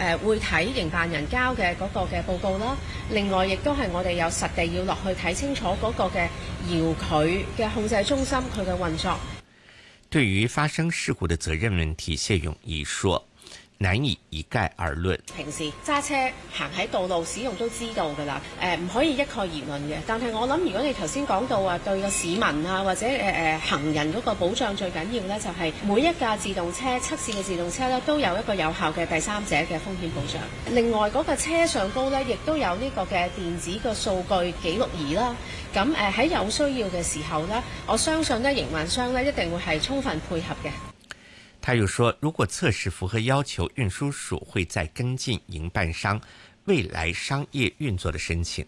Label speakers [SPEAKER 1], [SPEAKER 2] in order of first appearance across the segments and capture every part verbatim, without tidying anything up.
[SPEAKER 1] 誒會睇營辦人交嘅嗰個嘅報告啦。另外，亦都係我哋有實地要落去睇清楚嗰個嘅遙距嘅控制中心佢嘅運作。
[SPEAKER 2] 對於發生事故的責任問題，謝永儀說難以一概而論。
[SPEAKER 1] 平時揸車行喺道路使用都知道㗎啦，誒、呃、唔可以一概而論嘅。但係我諗，如果你頭先講到話對個市民啊或者誒誒、呃、行人嗰個保障最緊要咧，就係、是、每一架自動車測試嘅自動車咧都有一個有效嘅第三者嘅風險保障。另外嗰、那個車上高咧，亦都有呢個嘅電子嘅數據記錄儀啦。咁誒喺有需要嘅時候咧，我相信咧營運商咧一定會係充分配合嘅。
[SPEAKER 2] 他又說，如果測試符合要求，運輸署會再跟進營辦商未來商業運作的申請。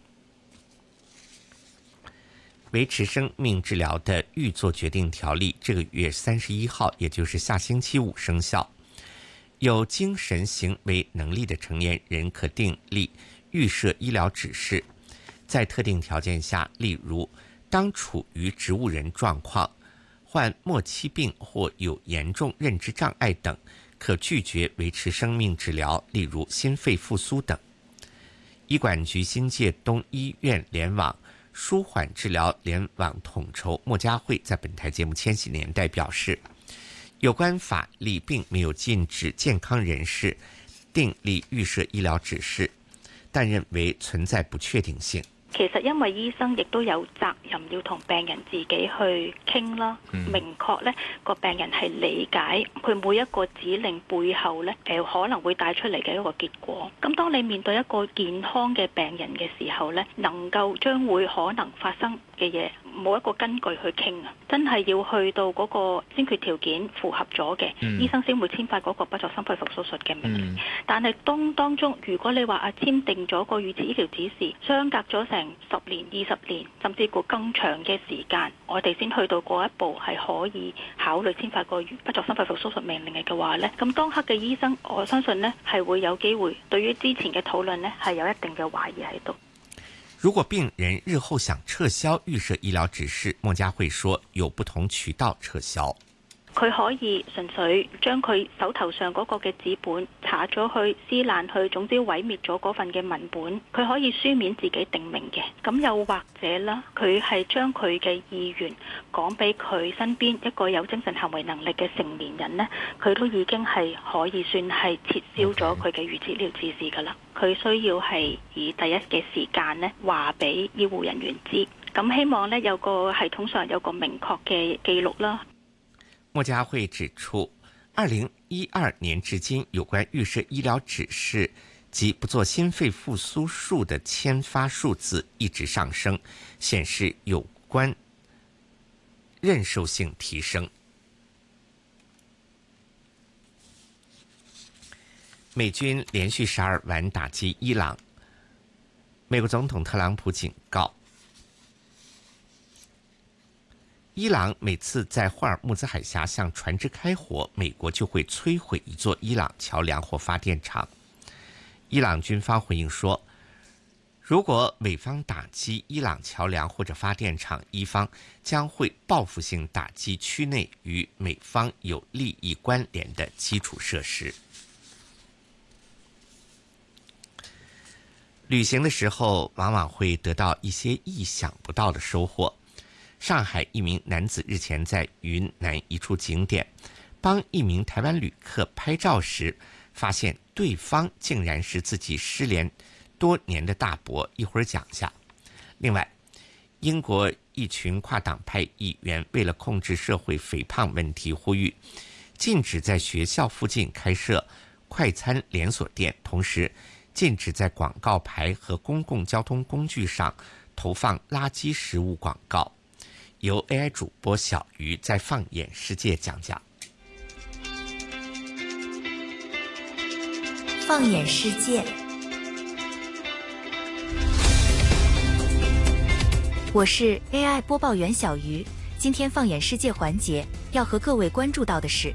[SPEAKER 2] 維持生命治療的預作決定條例這個月三十一號，也就是下星期五生效。有精神行為能力的成年人可訂立預設醫療指示，在特定條件下，例如當處於植物人狀況、患末期病或有嚴重認知障礙等，可拒絕維持生命治療，例如心肺復甦等。醫管局新界東醫院聯網舒緩治療聯網統籌莫家慧在本台節目《千禧年代》表示，有關法例並沒有禁止健康人士訂立預設醫療指示，但認為存在不確定性。
[SPEAKER 3] 其實因為醫生亦都有責任要同病人自己去傾啦，明確呢個病人係理解佢每一個指令背後呢誒可能會帶出嚟嘅一個結果。咁當你面對一個健康嘅病人嘅時候呢，能夠將會可能發生嘅嘢冇一個根據去傾啊，真係要去到嗰個先決條件符合咗嘅，嗯、醫生先會簽發嗰個不作心肺復甦術嘅命令。嗯、但係當當中，如果你話啊簽訂咗個預設醫療指示，相隔咗成十年、二十年，甚至乎更長嘅時間，我哋先去到嗰一步係可以考慮簽發個不作心肺復甦術命令嘅話呢，咁當刻嘅醫生，我相信呢係會有機會對於之前嘅討論呢係有一定嘅懷疑喺度。
[SPEAKER 2] 如果病人日後想撤銷預設醫療指示，莫家慧說有不同渠道撤銷。
[SPEAKER 3] 佢可以純粹將佢手頭上嗰個嘅紙本查咗去、撕爛去，總之毀滅咗嗰份嘅文本。佢可以書面自己定名嘅。咁又或者啦，佢係將佢嘅意願講俾佢身邊一個有精神行為能力嘅成年人呢，佢都已經係可以算係撤銷咗佢嘅預設醫療指示㗎啦。佢需要係以第一嘅時間呢話俾醫護人員知。咁希望呢有個系統上有個明確嘅記錄啦。
[SPEAKER 2] 莫家慧指出，二零一二年至今，有關預設醫療指示及不做心肺復甦術的簽發數字一直上升，顯示有關認受性提升。美軍連續十二晚打擊伊朗，美國總統特朗普警告，伊朗每次在霍爾木茲海峽向船隻開火，美國就會摧毀一座伊朗橋梁或發電廠。伊朗軍方回應說，如果美方打擊伊朗橋梁或者發電廠，伊方將會報復性打擊區內與美方有利益關聯的基礎設施。旅行的時候，往往會得到一些意想不到的收穫。上海一名男子日前在雲南一處景點幫一名台灣旅客拍照時，發現對方竟然是自己失聯多年的大伯，一會兒講下。另外，英國一群跨黨派議員為了控制社會肥胖問題，呼籲禁止在學校附近開設快餐連鎖店，同時禁止在廣告牌和公共交通工具上投放垃圾食物廣告。由 A I 主播小魚在放眼世界講講。
[SPEAKER 4] 放眼世界，我是 A I 播報員小魚。今天放眼世界環節要和各位關注到的是，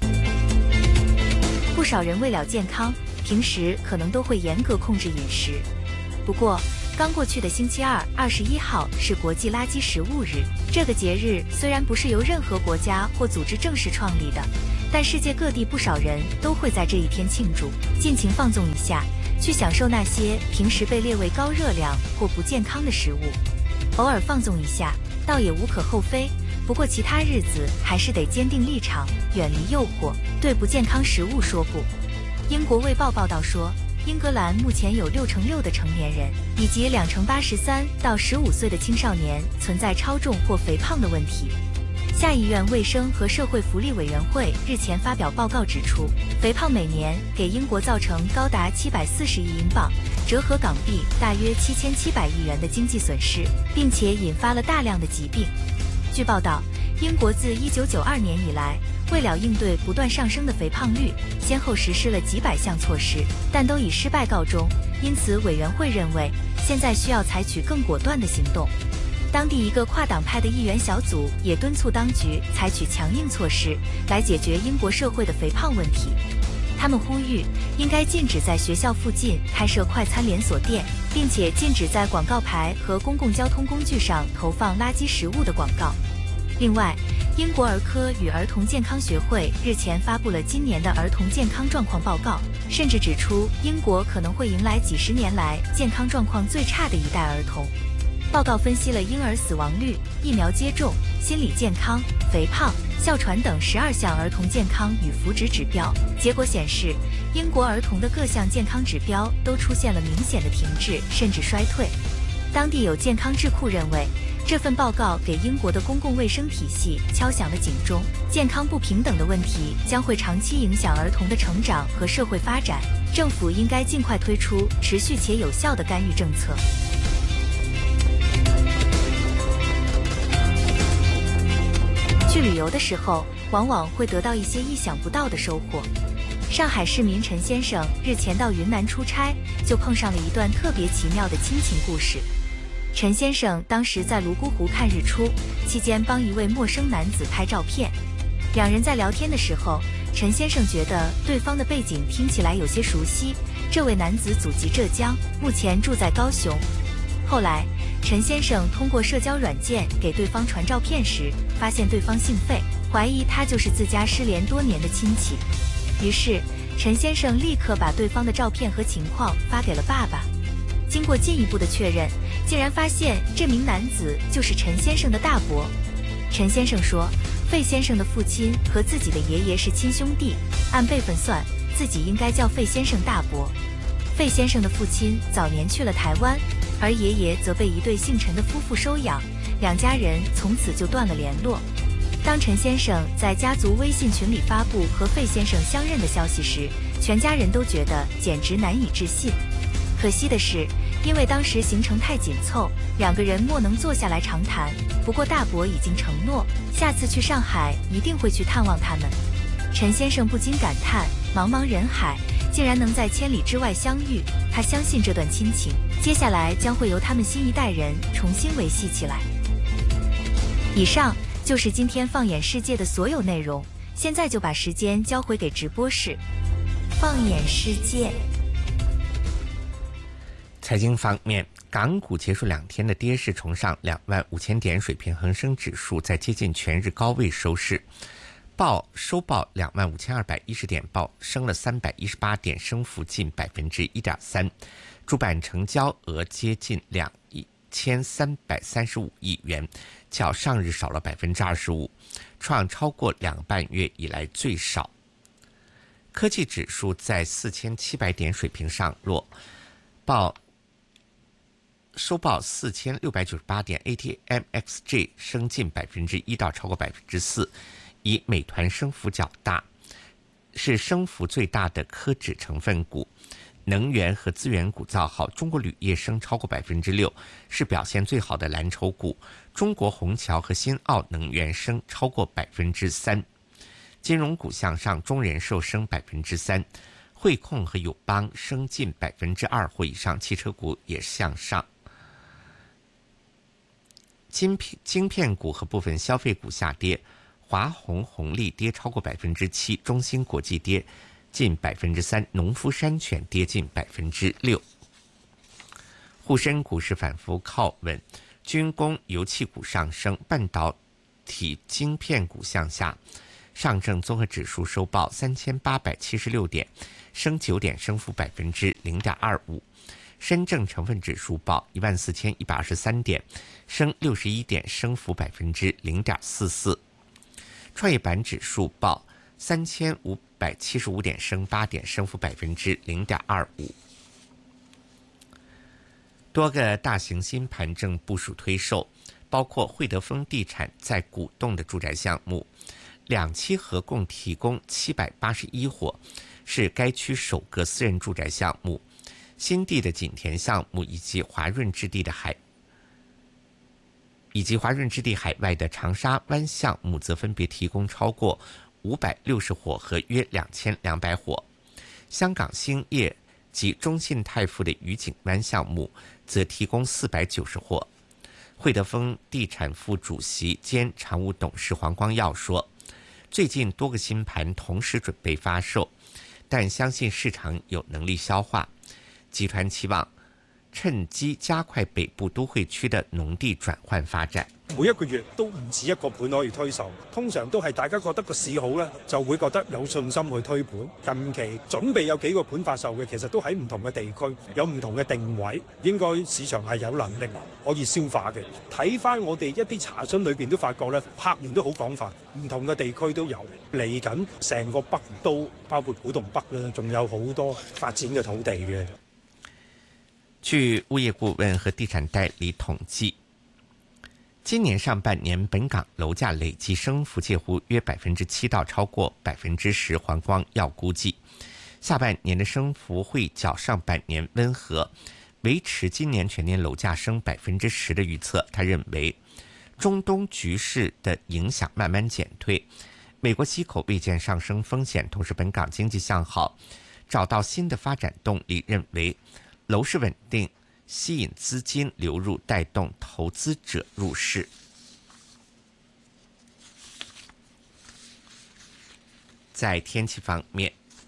[SPEAKER 4] 不少人為了健康，平時可能都會嚴格控制飲食。不過剛過去的星期二，二十一號是國際垃圾食物日。這個節日雖然不是由任何國家或組織正式創立的， 但世界各地不少人都会在这一天庆祝，尽情放纵一下，去享受那些平时被列为高热量或不健康的食物。偶尔放纵一下，倒也无可厚非。不过其他日子还是得坚定立场，远离诱惑，对不健康食物说不。英国卫报报道说，英格兰目前有六成六的成年人以及两成八十三到十五岁的青少年存在超重或肥胖的问题。下议院卫生和社会福利委员会日前发表报告指出，肥胖每年给英国造成高达七百四十亿英镑，折合港币大约七千七百亿元的经济损失，并且引发了大量的疾病。据报道，英国自一九九二年以来，为了应对不断上升的肥胖率，先后实施了几百项措施，但都以失败告终。因此，委员会认为，现在需要采取更果断的行动。当地一个跨党派的议员小组也敦促当局采取强硬措施，来解决英国社会的肥胖问题。他们呼吁，应该禁止在学校附近开设快餐连锁店，并且禁止在广告牌和公共交通工具上投放垃圾食物的广告。另外，英国儿科与儿童健康学会日前发布了今年的儿童健康状况报告，甚至指出英国可能会迎来几十年来健康状况最差的一代儿童。报告分析了婴儿死亡率、疫苗接种、心理健康、肥胖、哮喘等十二项儿童健康与福祉指标。结果显示，英国儿童的各项健康指标都出现了明显的停滞甚至衰退。当地有健康智库认为，这份报告给英国的公共卫生体系敲响了警钟，健康不平等的问题将会长期影响儿童的成长和社会发展，政府应该尽快推出持续且有效的干预政策。去旅游的时候，往往会得到一些意想不到的收获。上海市民陈先生日前到云南出差，就碰上了一段特别奇妙的亲情故事。陈先生当时在泸沽湖看日出，期间帮一位陌生男子拍照片。两人在聊天的时候，陈先生觉得对方的背景听起来有些熟悉。这位男子祖籍浙江，目前住在高雄。后来，陈先生通过社交软件给对方传照片时，发现对方姓费，怀疑他就是自家失联多年的亲戚。于是，陈先生立刻把对方的照片和情况发给了爸爸。经过进一步的确认，竟然发现这名男子就是陈先生的大伯。陈先生说，费先生的父亲和自己的爷爷是亲兄弟，按辈分算，自己应该叫费先生大伯。费先生的父亲早年去了台湾，而爷爷则被一对姓陈的夫妇收养，两家人从此就断了联络。当陈先生在家族微信群里发布和费先生相认的消息时，全家人都觉得简直难以置信。可惜的是，因为当时行程太紧凑，两个人莫能坐下来长谈。不过大伯已经承诺，下次去上海一定会去探望他们。陈先生不禁感叹，茫茫人海，竟然能在千里之外相遇。他相信这段亲情，接下来将会由他们新一代人重新维系起来。以上就是今天放眼世界的所有内容，现在就把时间交回给直播室。放眼世界。
[SPEAKER 2] 财经方面，港股结束两天的跌势，重上两万五千点水平，恒生指数在接近全日高位收市，报收报两万五千二百一十点，报升了三百一十八点，升幅近百分之一点三。主板成交额接近两千三百三十五亿元，较上日少了百分之二十五，创超过两个半月以来最少。科技指数在四千七百点水平上落，报收报四千六百九十八点 ，A T M X J 升近百分之一到超过百分之四，以美团升幅较大，是升幅最大的科指成分股。能源和资源股造好，中国铝业升超过百分之六，是表现最好的蓝筹股。中国虹桥和新奥能源升超过百分之三。金融股向上，中人寿升百分之三，汇控和友邦升近百分之二或以上，汽车股也向上。晶片晶片股和部分消费股下跌，华虹红利跌超过百分之七，中芯国际跌近百分之三，农夫山泉跌近百分之六。沪深股市反复靠稳，军工、油气股上升，半导体晶片股向下。 上证综合指数收报三千八百七十六点，升九点，升幅百分之零点二五。深证成分指数报一万四千一百二十三点，升六十一点，升幅百分之零点四四。创业板指数报三千五百七十五点，升八点，升幅百分之零点二五。多个大型新盘正部署推售，包括汇德丰地产在古洞的住宅项目，两期合共提供七百八十一伙，是该区首个私人住宅项目。新地的锦田项目以及华润置地的海以及华润置地海外的长沙湾项目，则分别提供超过五百六十伙和约两千两百伙。香港兴业及中信泰富的愉景湾项目则提供四百九十伙。汇德丰地产副主席兼常务董事黄光耀说，最近多个新盘同时准备发售，但相信市场有能力消化。集团期望趁機加快北部都會區的農地轉換發展。
[SPEAKER 5] 每一個月都唔止一個盤可以推售，通常都係大家覺得個市好咧，就會覺得有信心去推盤。近期準備有幾個盤發售嘅，其實都喺唔同嘅地區，有唔同嘅定位，應該市場係有能力可以消化嘅。睇翻我哋一啲查詢裏邊都發覺咧，客源都好廣泛，唔同嘅地區都有。嚟緊成個北都，包括古洞北咧，仲有好多發展嘅土地嘅。
[SPEAKER 2] 據物業顧問和地產代理統計，今年上半年本港樓價累計升幅介乎約百分之七到超過百分之十。黃光耀估計，下半年的升幅會較上半年溫和，維持今年全年樓價升百分之十的預測。他認為，中東局勢的影響慢慢減退，美國息口未見上升風險，同時本港經濟向好，找到新的發展動力，認為樓市穩定，吸引資金流入，帶動投資者入市。在天氣方面，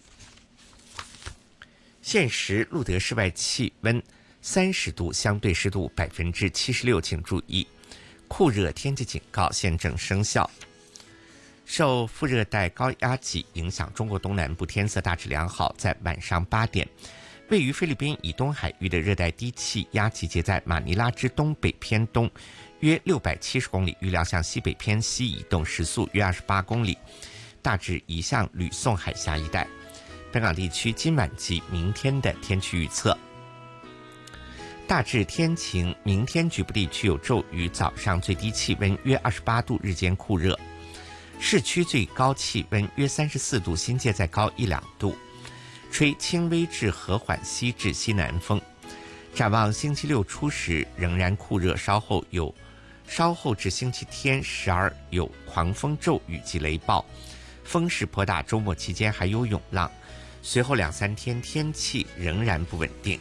[SPEAKER 2] 現時錄得室外氣溫三十度，相對濕度百分之七十六，請注意酷熱天氣警告現正生效。受副熱帶高壓脊影響，中國東南部天色大致良好，在晚上八點。位於菲律賓以東海域的熱帶低氣壓集結在馬尼拉之東北偏東約六百七十公里，預料向西北偏西移動，時速約二十八公里，大致移向呂宋海峽一帶。本港地區今晚及明天的天氣預測：大致天晴，明天局部地區有驟雨，早上最低氣溫約二十八度，日間酷熱，市區最高氣溫約三十四度，新界再高一兩度。吹輕微至和緩西至西南風。展望星期六初時仍然酷熱，稍後有稍後至星期天時而有狂風驟雨及雷暴，風勢頗大，周末期間還有湧浪，隨後兩三天天氣仍然不穩定。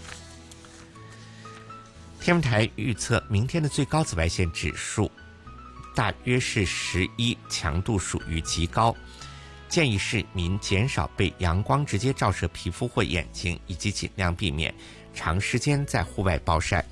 [SPEAKER 2] 天文台預測明天的最高紫外線指數大約是十一，強度屬於極高，建議市民減少被陽光直接照射皮膚或眼睛，以及盡量避免長時間在戶外暴曬。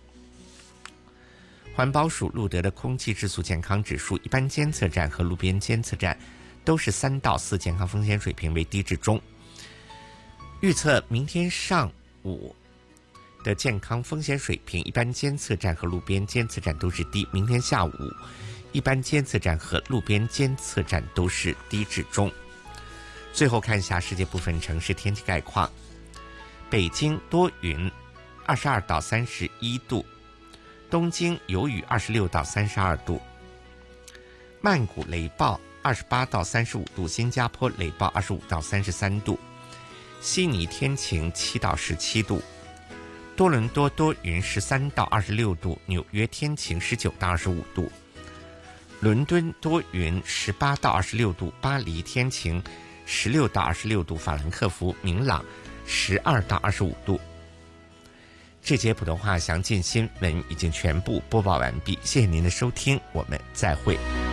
[SPEAKER 2] 環保署錄得的空氣質素健康指數，一般監測站和路邊監測站都是三到四，健康風險水平為低至中。預測明天上午的健康風險水平，一般監測站和路邊監測站都是低，明天下午一般監測站和路邊監測站都是低至中。最後看一下世界部分城市天氣概況：北京多雲，二十二到三十一度；東京有雨，二十六到三十二度；曼谷雷暴，二十八到三十五度；新加坡雷暴，二十五到三十三度；悉尼天晴，七到十七度；多伦多多雲，十三到二十六度；紐約天晴，十九到二十五度。倫敦多雲，十八到二十六度；巴黎天晴，十六到二十六度；法蘭克福明朗，十二到二十五度。这节普通话详尽新闻已经全部播报完毕，谢谢您的收听，我们再会。